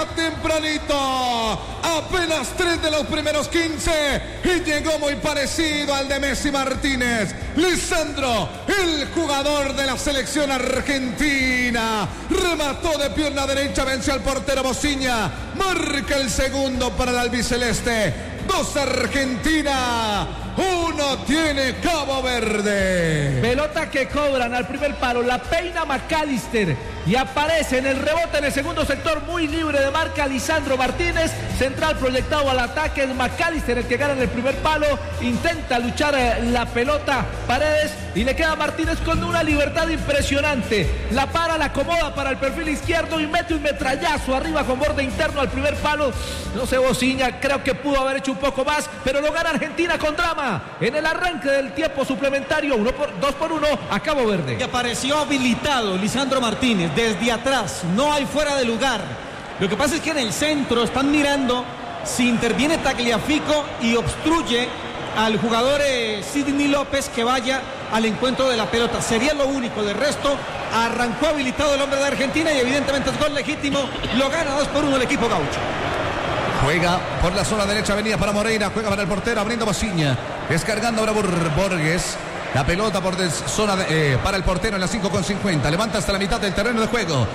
llega tempranito. Apenas 3 de los primeros 15 y llegó muy parecido al de Messi Martínez. Lisandro, el jugador de la selección argentina, remató de pierna derecha, venció al portero Bociña. Marca el segundo para el albiceleste. 2 Argentina, 1 tiene Cabo Verde. Pelota que cobran al primer palo, la peina McAllister y aparece en el rebote en el segundo sector, muy libre de marca Lisandro Martínez. Central proyectado al ataque, es McAllister el que gana en el primer palo. Intenta luchar la pelota Paredes y le queda Martínez con una libertad impresionante. La para, la acomoda para el perfil izquierdo y mete un metrallazo arriba con borde interno al primer palo. No sé, Bociña, creo que pudo haber hecho un poco más, pero lo gana Argentina con drama en el arranque del tiempo suplementario. 2-1 a Cabo Verde. Y apareció habilitado Lisandro Martínez desde atrás, no hay fuera de lugar. Lo que pasa es que en el centro están mirando si interviene Tagliafico y obstruye al jugador Sidney López que vaya al encuentro de la pelota. Sería lo único. De resto, arrancó habilitado el hombre de Argentina y evidentemente es gol legítimo. Lo gana 2-1 el equipo gaucho. Juega por la zona derecha, venía para Moreira, juega para el portero, abriendo Bociña, descargando ahora Borges. La pelota por zona para el portero en la 5:50. Levanta hasta la mitad del terreno de juego.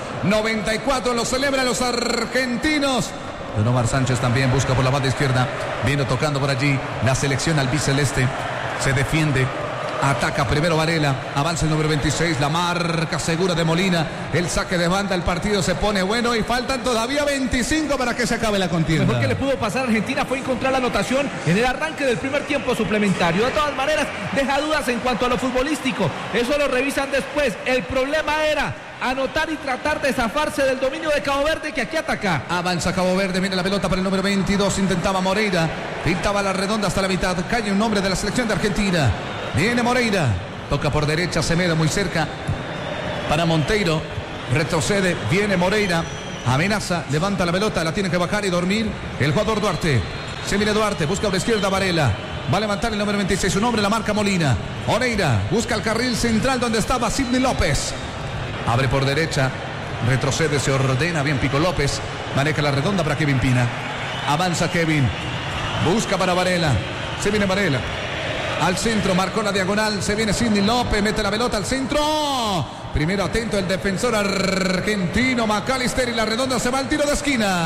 94 lo celebran los argentinos. Don Omar Sánchez también busca por la banda izquierda. Viene tocando por allí la selección albiceleste. Se defiende. Ataca primero Varela, avanza el número 26, la marca segura de Molina, el saque de banda, el partido se pone bueno y faltan todavía 25 para que se acabe la contienda. Lo mejor que le pudo pasar a Argentina fue encontrar la anotación en el arranque del primer tiempo suplementario. De todas maneras, deja dudas en cuanto a lo futbolístico, eso lo revisan después. El problema era anotar y tratar de zafarse del dominio de Cabo Verde, que aquí ataca. Avanza Cabo Verde, viene la pelota para el número 22, intentaba Moreira, pintaba la redonda hasta la mitad, cae un hombre de la selección de Argentina. Viene Moreira, toca por derecha, Semedo muy cerca para Monteiro, retrocede, viene Moreira, amenaza, levanta la pelota, la tiene que bajar y dormir el jugador Duarte. Se viene Duarte, busca por la izquierda Varela, va a levantar el número 26, su nombre la marca Molina. Moreira busca el carril central donde estaba Sidney López, abre por derecha, retrocede, se ordena bien Pico López, maneja la redonda para Kevin Pina, avanza Kevin, busca para Varela, se viene Varela. Al centro, marcó la diagonal, se viene Sidney López, mete la pelota al centro. Primero atento el defensor argentino McAllister y la redonda se va al tiro de esquina.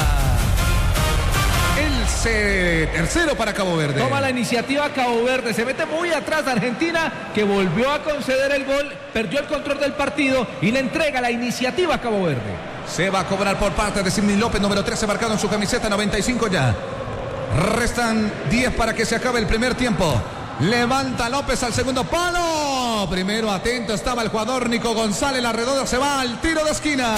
El tercero para Cabo Verde. Toma la iniciativa Cabo Verde, se mete muy atrás Argentina, que volvió a conceder el gol, perdió el control del partido y le entrega la iniciativa a Cabo Verde. Se va a cobrar por parte de Sidney López, número 13 marcado en su camiseta, 95 ya. Restan 10 para que se acabe el primer tiempo. Levanta López al segundo palo. Primero atento estaba el jugador Nico González. La redonda se va al tiro de esquina.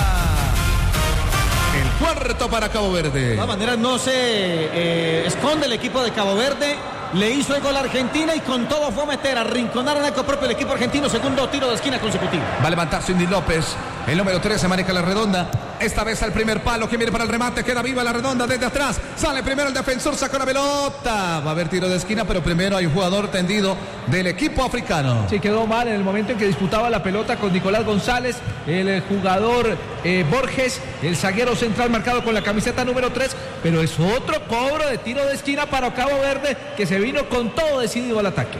El cuarto para Cabo Verde. De todas maneras no se esconde el equipo de Cabo Verde. Le hizo el gol a Argentina y con todo fue a meter, a arrinconar al arco propio el equipo argentino. Segundo tiro de esquina consecutivo. Va a levantar Sidney López. El número 13 maneja la redonda. Esta vez al primer palo, que viene para el remate, queda viva la redonda desde atrás. Sale primero el defensor, sacó la pelota. Va a haber tiro de esquina, pero primero hay un jugador tendido del equipo africano. Sí, quedó mal en el momento en que disputaba la pelota con Nicolás González, el jugador Borges, el zaguero central marcado con la camiseta número 3, pero es otro cobro de tiro de esquina para Cabo Verde, que se vino con todo decidido al ataque.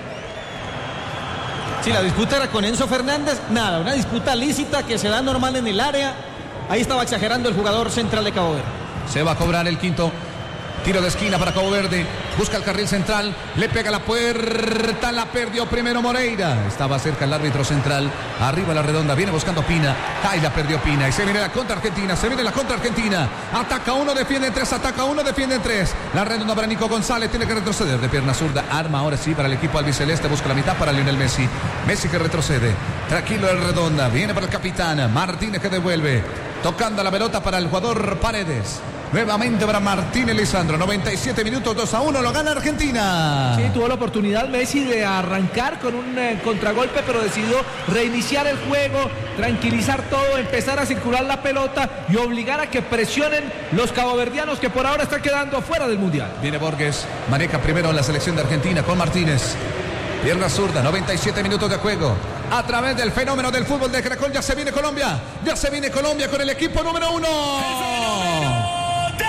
Sí, la disputa era con Enzo Fernández, nada, una disputa lícita que se da normal en el área. Ahí estaba exagerando el jugador central de Cabo Verde. Se va a cobrar el quinto tiro de esquina para Cabo Verde. Busca el carril central, le pega la puerta, la perdió primero Moreira. Estaba cerca el árbitro central, arriba la redonda, viene buscando Pina. Ahí la perdió Pina y se viene la contra Argentina, se viene la contra Argentina. Ataca uno, defiende tres, ataca uno, defiende tres. La redonda para Nico González, tiene que retroceder de pierna zurda. Arma ahora sí para el equipo albiceleste, busca la mitad para Lionel Messi. Messi que retrocede, tranquilo el redonda, viene para el capitán Martínez que devuelve. Tocando la pelota para el jugador Paredes. Nuevamente para Martínez Lisandro. 97 minutos, 2-1, lo gana Argentina. Sí, tuvo la oportunidad Messi de arrancar con un contragolpe, pero decidió reiniciar el juego, tranquilizar todo, empezar a circular la pelota y obligar a que presionen los caboverdianos, que por ahora están quedando fuera del Mundial. Viene Borges, maneja primero la selección de Argentina con Martínez. Pierna zurda, 97 minutos de juego. A través del fenómeno del fútbol de Caracol, ya se viene Colombia. Ya se viene Colombia con el equipo número 1.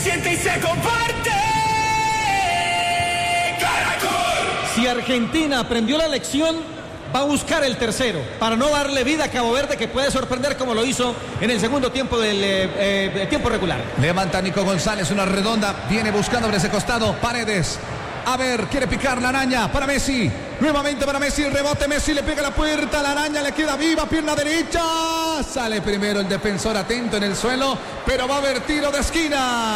siente y se comparte. Caracol. Si Argentina aprendió la lección, va a buscar el tercero para no darle vida a Cabo Verde, que puede sorprender como lo hizo en el segundo tiempo del tiempo regular. Levanta Nico González, una redonda, viene buscando por ese costado Paredes. A ver, quiere picar la araña para Messi. Nuevamente para Messi, el rebote, Messi le pega la puerta, la araña le queda viva, pierna derecha. Sale primero el defensor atento en el suelo, pero va a haber tiro de esquina.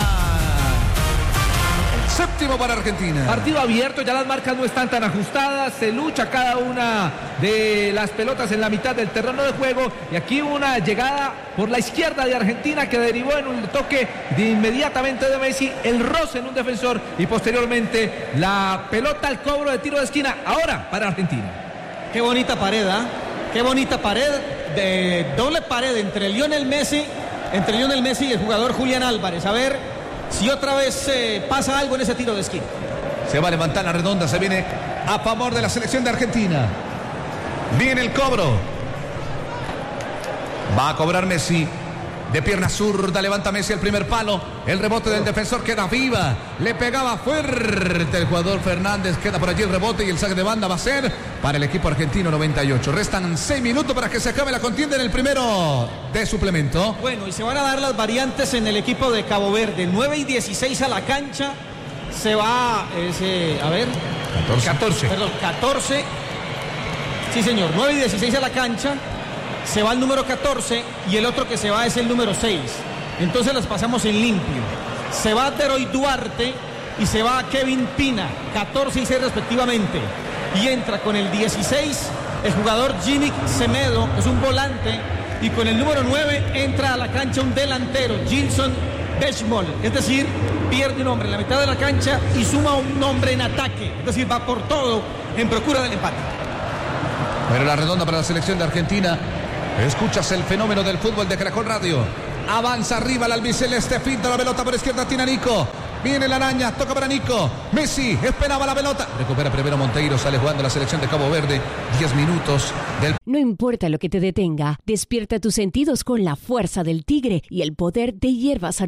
Séptimo para Argentina. Partido abierto, ya las marcas no están tan ajustadas, se lucha cada una de las pelotas en la mitad del terreno de juego y aquí una llegada por la izquierda de Argentina que derivó en un toque de inmediatamente de Messi, el roce en un defensor y posteriormente la pelota al cobro de tiro de esquina, ahora para Argentina. Qué bonita pared, ¿ah? Qué bonita pared, de doble pared entre Lionel Messi y el jugador Julián Álvarez. A ver si otra vez pasa algo en ese tiro de esquina. Se va a levantar la redonda, se viene a favor de la selección de Argentina. Viene el cobro. Va a cobrar Messi. De pierna zurda, levanta Messi el primer palo. El rebote del defensor queda viva. Le pegaba fuerte el jugador Fernández. Queda por allí el rebote y el saque de banda va a ser para el equipo argentino 98. Restan 6 minutos para que se acabe la contienda en el primero de suplemento. Bueno, y se van a dar las variantes en el equipo de Cabo Verde. 9 y 16 a la cancha. Se va, 14. Sí, señor, 9 y 16 a la cancha. Se va el número 14 y el otro que se va es el número 6. Entonces las pasamos en limpio. Se va Deroy Duarte y se va Kevin Pina, 14 y 6 respectivamente. Y entra con el 16 el jugador Jimmy Semedo, es un volante. Y con el número 9 entra a la cancha un delantero, Gilson Bechmol. Es decir, pierde un hombre en la mitad de la cancha y suma un hombre en ataque. Es decir, va por todo en procura del empate. Pero la redonda para la selección de Argentina. Escuchas el fenómeno del fútbol de Caracol Radio. Avanza arriba el albiceleste, finta la pelota por izquierda, tiene a Nico. Viene la araña, toca para Nico. Messi esperaba la pelota. Recupera primero Monteiro, sale jugando la selección de Cabo Verde. 10 minutos del... No importa lo que te detenga, despierta tus sentidos con la fuerza del tigre y el poder de hierbas